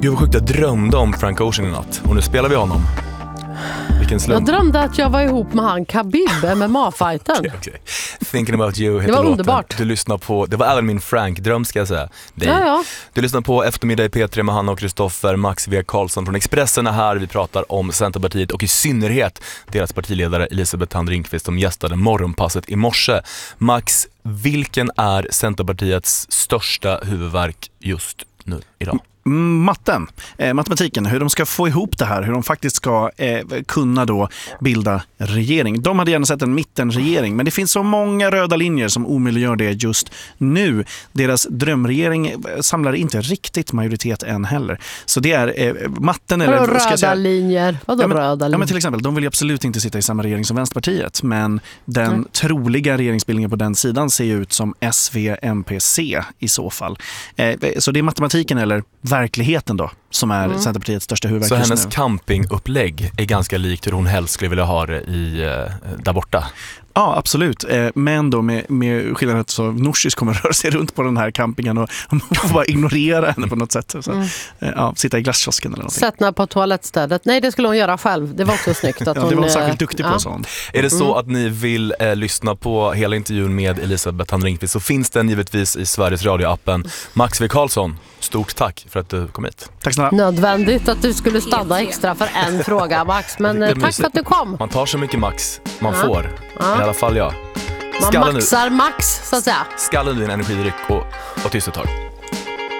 Gud vad sjukt, jag drömde om Frank Ocean i natt. Och nu spelar vi honom. Vilken slump. Jag drömde att jag var ihop med han Khabib, MMA-fighten. Okay. Thinking about you heter det var låten. underbart. Du lyssnar på, det var även min Frank-dröm ska jag säga. Ja. Du lyssnar på Eftermiddag i P3 med Hanna och Kristoffer. Max V. Karlsson från Expressen är här. Vi pratar om Centerpartiet och i synnerhet deras partiledare Elisabeth Thand Ringqvist som gästade morgonpasset i morse. Max, vilken är Centerpartiets största huvudvärk just nu idag? Matematiken, hur de ska få ihop det här, hur de faktiskt ska kunna då bilda regering. De hade gärna sett en mittenregering, men det finns så många röda linjer som omöjliggör det just nu. Deras drömregering samlar inte riktigt majoritet än heller. Så det är matten eller röda ska jag säga, linjer. Vadå röda linjer? Ja, men till exempel, de vill absolut inte sitta i samma regering som Vänsterpartiet, men den troliga regeringsbildningen på den sidan ser ut som SV-MPC i så fall. Så det är matematiken eller verkligheten då som är Centerpartiets största huvudvärk. Så just hennes nu. campingupplägg är ganska likt hur hon helst skulle vilja ha det där borta. Ja, absolut. Men då med skillnaden att så Nooshi kommer röra sig runt på den här campingen och bara ignorera henne på något sätt. Så, sitta i glasskiosken eller någonting. Sätta på toalettstädet. Nej, det skulle hon göra själv. Det var också snyggt. Att det var hon särskilt duktig på sånt. Är det så att ni vill lyssna på hela intervjun med Elisabeth Thand Ringqvist så finns den givetvis i Sveriges Radio-appen. Max V. Karlsson, stort tack för att du kom hit. Tack snälla. Nödvändigt att du skulle stanna extra för en fråga, Max. Men tack för att du kom. Man tar så mycket Max man får. I alla fall jag. Man maxar Max, så att säga. Skallen din energidryck och tyst ett tag.